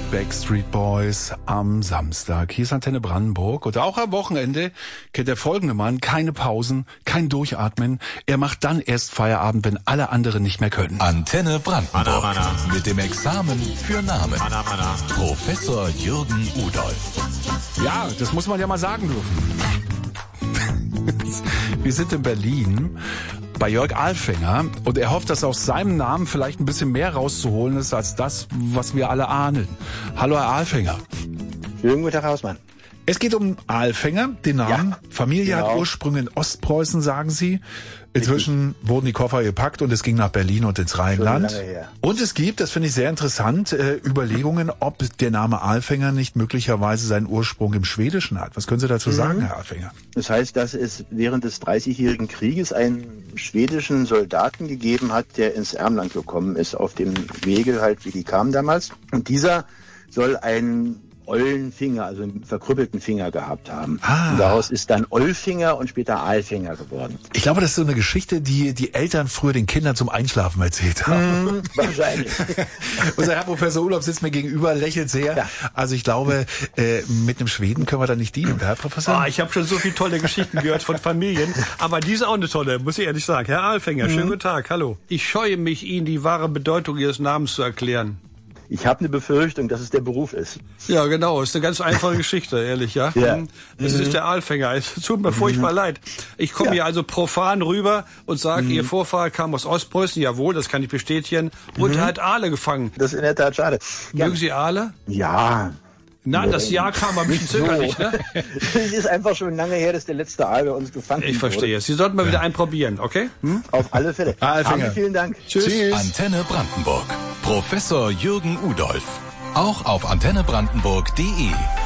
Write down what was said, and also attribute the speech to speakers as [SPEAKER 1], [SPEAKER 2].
[SPEAKER 1] Backstreet Boys am Samstag. Hier ist Antenne Brandenburg und auch am Wochenende kennt der folgende Mann keine Pausen, kein Durchatmen. Er macht dann erst Feierabend, wenn alle anderen nicht mehr können.
[SPEAKER 2] Antenne Brandenburg mit dem Examen für Namen. Professor Jürgen Udolph.
[SPEAKER 1] Ja, das muss man ja mal sagen dürfen. Wir sind in Berlin bei Jörg Alfinger und er hofft, dass aus seinem Namen vielleicht ein bisschen mehr rauszuholen ist als das, was wir alle ahnen. Hallo, Herr Alfinger.
[SPEAKER 3] Schönen guten Tag, Hausmann.
[SPEAKER 1] Es geht um Alfinger, den Namen. Ja, Familie hat Ursprünge in Ostpreußen, sagen Sie. Inzwischen wurden die Koffer gepackt und es ging nach Berlin und ins Rheinland. Und es gibt, das finde ich sehr interessant, Überlegungen, ob der Name Alfinger nicht möglicherweise seinen Ursprung im Schwedischen hat. Was können Sie dazu sagen, Herr Alfinger?
[SPEAKER 3] Das heißt, dass es während des 30-jährigen Krieges einen schwedischen Soldaten gegeben hat, der ins Ermland gekommen ist, auf dem Wege halt, wie die kamen damals. Und dieser soll einen ollen Finger, also einen verkrüppelten Finger gehabt haben. Und daraus ist dann Ollfinger und später Aalfinger geworden.
[SPEAKER 1] Ich glaube, das ist so eine Geschichte, die die Eltern früher den Kindern zum Einschlafen erzählt haben.
[SPEAKER 3] Wahrscheinlich.
[SPEAKER 1] Unser Herr Professor Udolph sitzt mir gegenüber, lächelt sehr. Ja. Also ich glaube, mit einem Schweden können wir da nicht dienen, oder, Herr Professor?
[SPEAKER 4] Ich habe schon so viele tolle Geschichten gehört von Familien, aber die ist auch eine tolle, muss ich ehrlich sagen. Herr Alfinger, schönen guten Tag, hallo. Ich scheue mich, Ihnen die wahre Bedeutung Ihres Namens zu erklären.
[SPEAKER 3] Ich habe eine Befürchtung, dass es der Beruf ist.
[SPEAKER 4] Ja, genau. Ist eine ganz einfache Geschichte, ehrlich, ja. Es ist der Alfinger. Es tut mir furchtbar leid. Ich komme hier also profan rüber und sage, Ihr Vorfahr kam aus Ostpreußen. Jawohl, das kann ich bestätigen. Und er hat Aale gefangen.
[SPEAKER 3] Das ist in der Tat schade.
[SPEAKER 4] Mögen Sie Aale?
[SPEAKER 3] Ja.
[SPEAKER 4] Nein, das Jahr kam ein bisschen zögerlich, ne?
[SPEAKER 3] Es ist einfach schon lange her, dass der letzte Aal bei uns gefangen wurde.
[SPEAKER 4] Ich verstehe. Sie sollten mal wieder einen probieren, okay?
[SPEAKER 3] Auf alle Fälle. Vielen Dank.
[SPEAKER 4] Tschüss.
[SPEAKER 2] Antenne Brandenburg. Professor Jürgen Udolph. Auch auf antennebrandenburg.de.